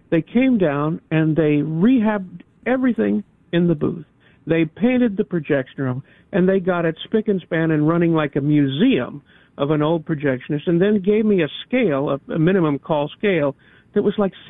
They came down and they rehabbed everything in the booth. They painted the projection room, and they got it spick and span and running like a museum of an old projectionist, and then gave me a scale, a minimum call scale, that was like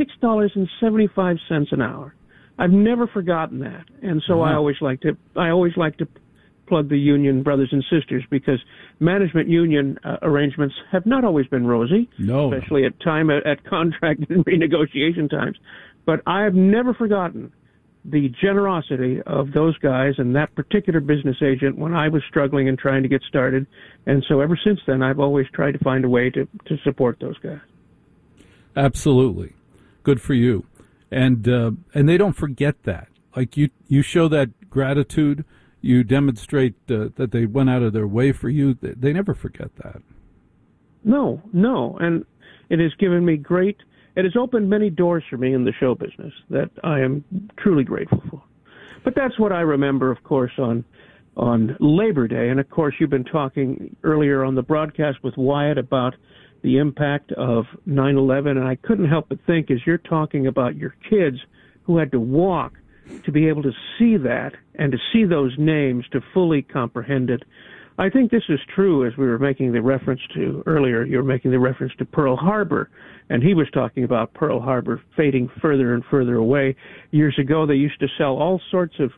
$6.75 an hour. I've never forgotten that, and so I always like to plug the union brothers and sisters, because management union arrangements have not always been rosy, especially at contract and renegotiation times. But I have never forgotten the generosity of those guys and that particular business agent when I was struggling and trying to get started. And so ever since then, I've always tried to find a way to support those guys. Absolutely. Good for you. And they don't forget that. Like you show that gratitude. You demonstrate that they went out of their way for you. They never forget that. No. And it has given me it has opened many doors for me in the show business that I am truly grateful for. But that's what I remember, of course, on Labor Day. And, of course, you've been talking earlier on the broadcast with Wyatt about the impact of 9/11. And I couldn't help but think, as you're talking about your kids who had to walk to be able to see that and to see those names, to fully comprehend it. I think this is true, as we were making the reference to earlier. You were making the reference to Pearl Harbor, and he was talking about Pearl Harbor fading further and further away. Years ago, they used to sell all sorts of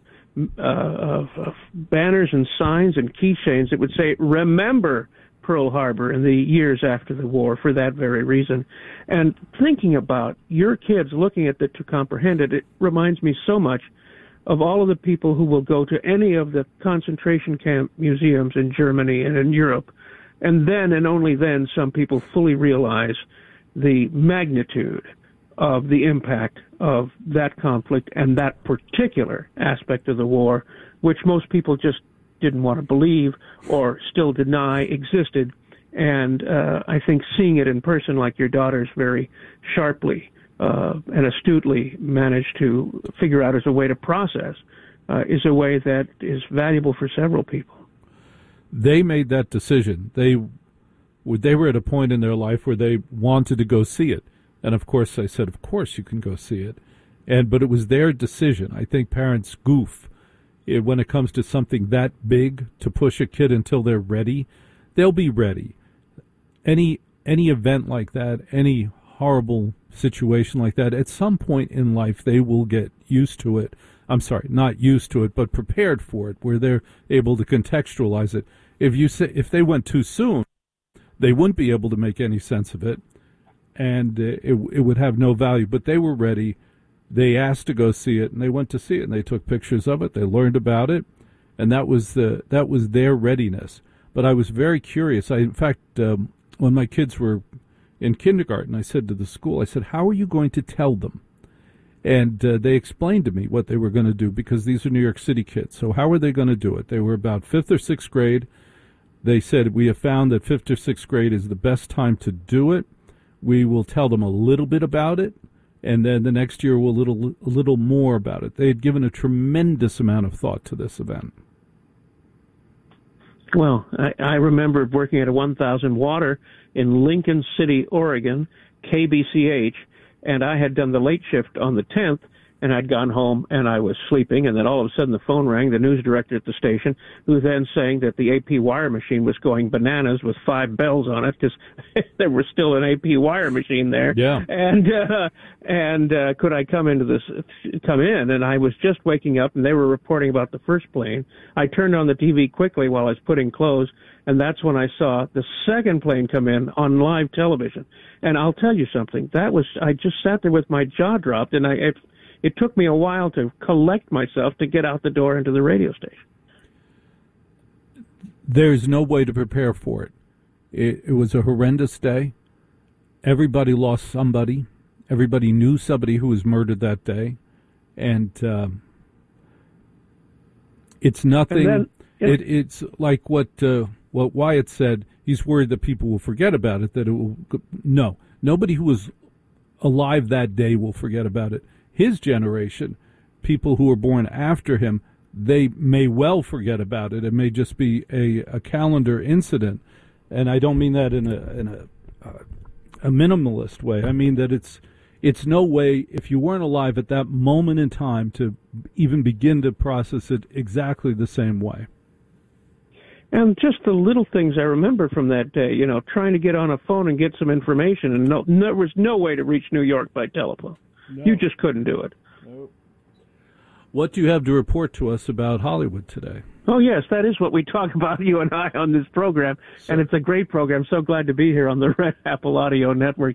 banners and signs and keychains that would say, "Remember Pearl Harbor," in the years after the war, for that very reason. And thinking about your kids looking at it to comprehend it, it reminds me so much of all of the people who will go to any of the concentration camp museums in Germany and in Europe, and then and only then some people fully realize the magnitude of the impact of that conflict and that particular aspect of the war, which most people just didn't want to believe or still deny existed. And I think seeing it in person, like your daughters very sharply and astutely managed to figure out as a way to process, is a way that is valuable for several people. They made that decision. They were at a point in their life where they wanted to go see it. And, of course, I said, of course you can go see it. But it was their decision. I think parents goof when it comes to something that big, to push a kid until they're ready. They'll be ready. Any event like that, any horrible situation like that, at some point in life they will get used to it. I'm sorry, not used to it, but prepared for it, where they're able to contextualize it. If they went too soon, they wouldn't be able to make any sense of it, and it would have no value. But they were ready. They asked to go see it, and they went to see it, and they took pictures of it. They learned about it, and that was their readiness. But I was very curious. In fact, when my kids were in kindergarten, I said to the school, I said, "How are you going to tell them?" And they explained to me what they were going to do, because these are New York City kids. So how are they going to do it? They were about 5th or 6th grade. They said, "We have found that 5th or 6th grade is the best time to do it. We will tell them a little bit about it, and then the next year we'll a little more about it." They had given a tremendous amount of thought to this event. Well, I remember working at a 1000 Water in Lincoln City, Oregon, KBCH, and I had done the late shift on the 10th, and I'd gone home and I was sleeping, and then all of a sudden the phone rang, the news director at the station, who was then saying that the AP wire machine was going bananas with 5 bells on it, because there was still an AP wire machine there. Yeah. And could I come in? And I was just waking up, and they were reporting about the first plane. I turned on the TV quickly while I was putting clothes, and that's when I saw the second plane come in on live television. And I'll tell you something. I just sat there with my jaw dropped, and it took me a while to collect myself to get out the door into the radio station. There's no way to prepare for it. It was a horrendous day. Everybody lost somebody. Everybody knew somebody who was murdered that day. And it's nothing. And then, it's like what Wyatt said. He's worried that people will forget about it. No. Nobody who was alive that day will forget about it. His generation, people who were born after him, they may well forget about it. It may just be a calendar incident, and I don't mean that in a minimalist way. I mean that it's no way, if you weren't alive at that moment in time, to even begin to process it exactly the same way. And just the little things I remember from that day, trying to get on a phone and get some information, and there was no way to reach New York by telephone. No. You just couldn't do it. Nope. What do you have to report to us about Hollywood today? Oh, yes, that is what we talk about, you and I, on this program, sure. And it's a great program. So glad to be here on the Red Apple Audio Networks.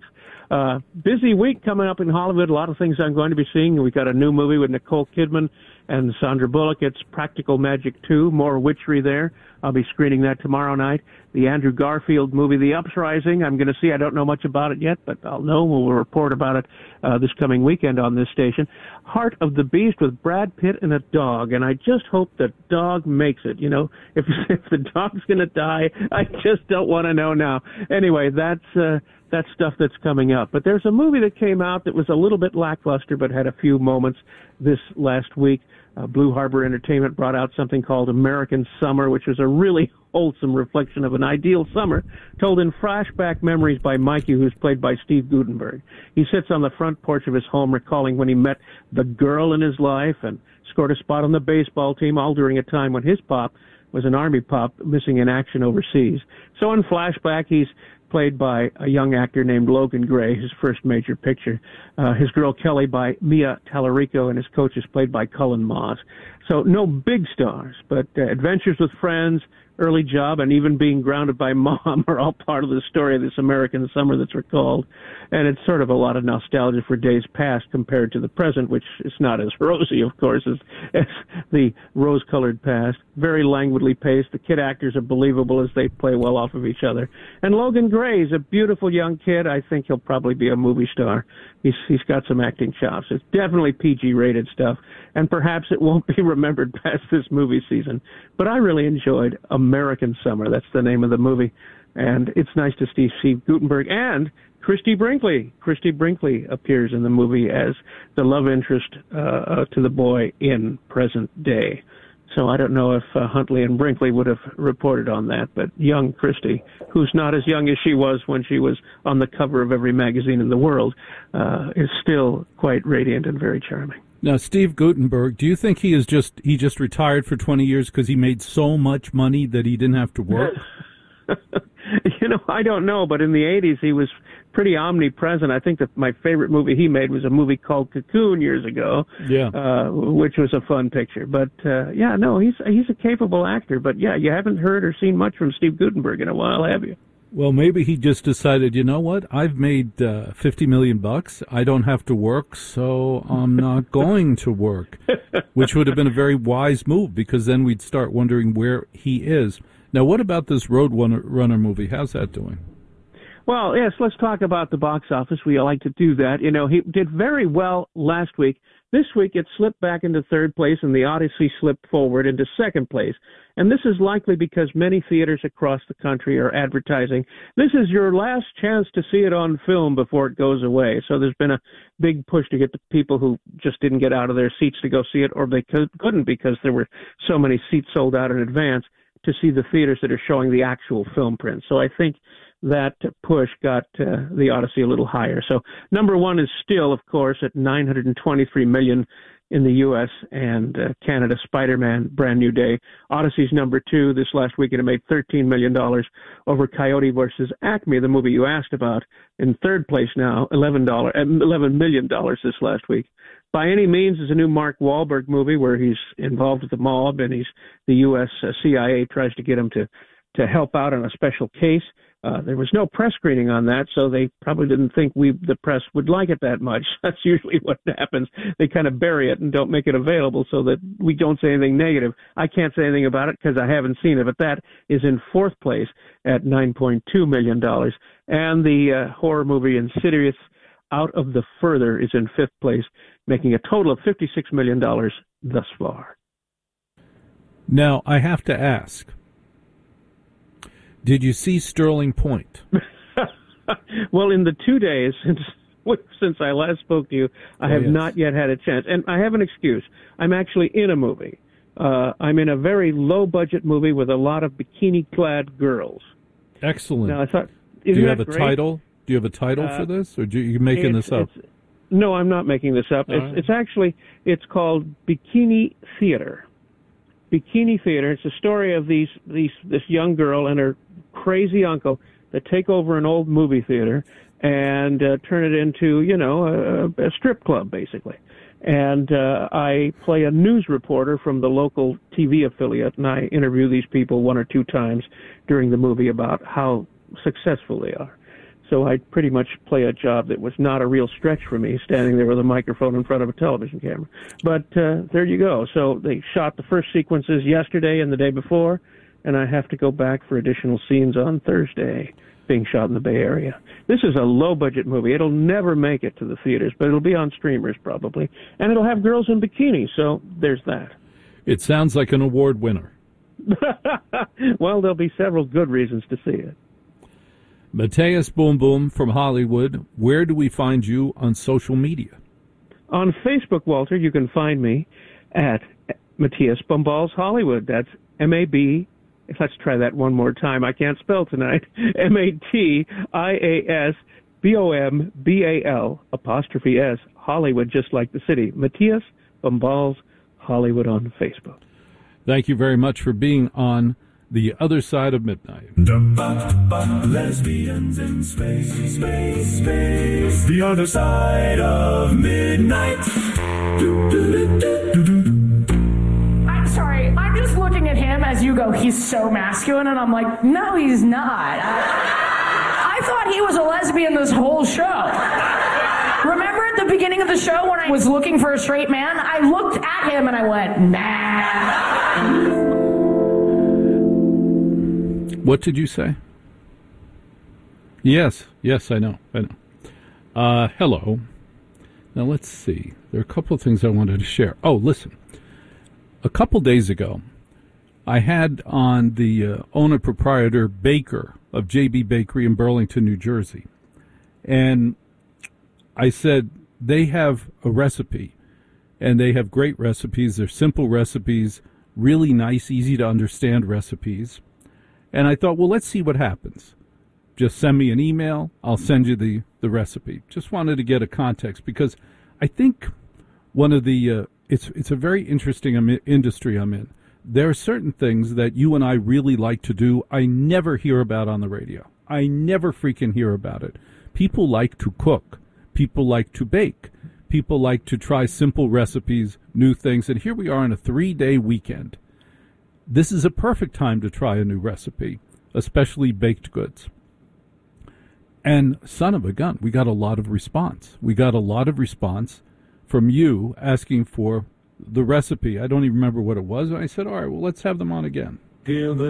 Busy week coming up in Hollywood. A lot of things I'm going to be seeing. We've got a new movie with Nicole Kidman and Sandra Bullock. It's Practical Magic 2, more witchery there. I'll be screening that tomorrow night. The Andrew Garfield movie, The Uprising, I'm going to see. I don't know much about it yet, but I'll know. We'll report about it this coming weekend on this station. Heart of the Beast with Brad Pitt and a dog, and I just hope the dog makes it. If the dog's going to die, I just don't want to know now. Anyway, that's stuff that's coming up. But there's a movie that came out that was a little bit lackluster but had a few moments this last week. Blue Harbor Entertainment brought out something called American Summer, which was a really wholesome reflection of an ideal summer, told in flashback memories by Mikey, who's played by Steve Guttenberg. He sits on the front porch of his home recalling when he met the girl in his life and scored a spot on the baseball team, all during a time when his pop was an Army pop missing in action overseas. So in flashback, he's played by a young actor named Logan Gray, his first major picture. His girl Kelly by Mia Tallarico, and his coach is played by Cullen Moss. So no big stars, but adventures with friends, early job, and even being grounded by mom are all part of the story of this American summer that's recalled. And it's sort of a lot of nostalgia for days past compared to the present, which is not as rosy, of course, as the rose-colored past. Very languidly paced. The kid actors are believable as they play well off of each other. And Logan Gray is a beautiful young kid. I think he'll probably be a movie star. He's got some acting chops. It's definitely PG-rated stuff, and perhaps it won't be remembered past this movie season. But I really enjoyed American Summer. That's the name of the movie. And it's nice to see Steve Guttenberg and Christy Brinkley. Christy Brinkley appears in the movie as the love interest to the boy in present day. So I don't know if Huntley and Brinkley would have reported on that, but young Christy, who's not as young as she was when she was on the cover of every magazine in the world, is still quite radiant and very charming. Now, Steve Guttenberg, do you think he just retired for 20 years because he made so much money that he didn't have to work? I don't know, but in the 80s he was pretty omnipresent. I think that my favorite movie he made was a movie called Cocoon years ago, which was a fun picture. But he's a capable actor. But you haven't heard or seen much from Steve Guttenberg in a while, have you? Well, maybe he just decided, you know what? I've made $50 million. I don't have to work, so I'm not going to work, which would have been a very wise move, because then we'd start wondering where he is. Now, what about this Roadrunner movie? How's that doing? Well, yes, let's talk about the box office. We like to do that. He did very well last week. This week it slipped back into third place, and The Odyssey slipped forward into second place. And this is likely because many theaters across the country are advertising, this is your last chance to see it on film before it goes away. So there's been a big push to get the people who just didn't get out of their seats to go see it, or they couldn't because there were so many seats sold out in advance, to see the theaters that are showing the actual film print. So I think that push got the Odyssey a little higher. So number one is still, of course, at $923 million in the U.S. and Canada, Spider-Man, Brand New Day. Odyssey's number two. This last weekend it made $13 million over Coyote versus Acme, the movie you asked about. In third place now, $11 million this last week. By Any Means is a new Mark Wahlberg movie where he's involved with the mob, and the U.S. CIA tries to get him to help out on a special case. There was no press screening on that, so they probably didn't think the press would like it that much. That's usually what happens. They kind of bury it and don't make it available so that we don't say anything negative. I can't say anything about it because I haven't seen it, but that is in fourth place at $9.2 million. And the horror movie Insidious Out of the Further is in fifth place, making a total of $56 million thus far. Now, I have to ask, did you see Sterling Point? Well, in the 2 days since I last spoke to you, I have not yet had a chance. And I have an excuse. I'm actually in a movie. I'm in a very low-budget movie with a lot of bikini-clad girls. Excellent. Now, I thought, do you have a title? Do you have a title for this, or are you making this up? No, I'm not making this up. It's called Bikini Theater. Bikini Theater. It's a story of this young girl and her crazy uncle that take over an old movie theater and turn it into, a strip club, basically. And I play a news reporter from the local TV affiliate, and I interview these people one or two times during the movie about how successful they are. So I pretty much play a job that was not a real stretch for me, standing there with a microphone in front of a television camera. But there you go. So they shot the first sequences yesterday and the day before, and I have to go back for additional scenes on Thursday, being shot in the Bay Area. This is a low-budget movie. It'll never make it to the theaters, but it'll be on streamers probably. And it'll have girls in bikinis, so there's that. It sounds like an award winner. Well, there'll be several good reasons to see it. Matthias Boom Boom from Hollywood, where do we find you on social media? On Facebook, Walter, you can find me at Matthias Bumballs Hollywood. That's M-A-B. Let's try that one more time. I can't spell tonight. MATIASBOMBAL''S Hollywood, just like the city. Matthias Bumballs Hollywood on Facebook. Thank you very much for being on The Other Side of Midnight. Lesbians in space, space, space. The Other Side of Midnight. I'm sorry, I'm just looking at him as you go, he's so masculine, and I'm like, no, he's not. I thought he was a lesbian this whole show. Remember at the beginning of the show when I was looking for a straight man? I looked at him and I went, nah. What did you say? Yes, I know. Hello. Now let's see. There are a couple of things I wanted to share. Oh, listen. A couple days ago, I had on the owner-proprietor baker of JB Bakery in Burlington, New Jersey. And I said, they have a recipe, and they have great recipes. They're simple recipes, really nice, easy-to-understand recipes. And I thought, well, let's see what happens. Just send me an email. I'll send you the recipe. Just wanted to get a context because I think one of the it's a very interesting industry I'm in. There are certain things that you and I really like to do. I never hear about on the radio. I never freaking hear about it. People like to cook. People like to bake. People like to try simple recipes, new things. And here we are on a 3-day weekend. This is a perfect time to try a new recipe, especially baked goods. And son of a gun, we got a lot of response. We got a lot of response from you asking for the recipe. I don't even remember what it was. And I said, all right, well, let's have them on again.